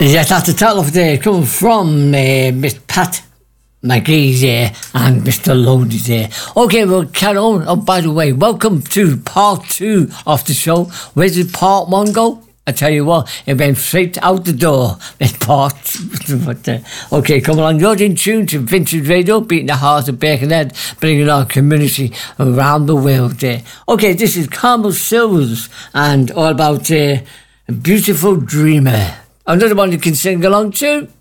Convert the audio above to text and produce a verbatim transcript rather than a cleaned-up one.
Yes, that's the title of the day coming from uh, Miss Pat McGee there and Mister Loney there. Okay, we'll carry on. Oh, by the way, welcome to part two of the show. Where did part one go? I tell you what, it went straight out the door. It's part but, uh, okay, come along. You're in tune to Vintage Radio, beating the heart of Birkenhead, bringing our community around the world there. Okay, this is Carmel Silvers and all about uh, Beautiful Dreamer. Another one you can sing along to.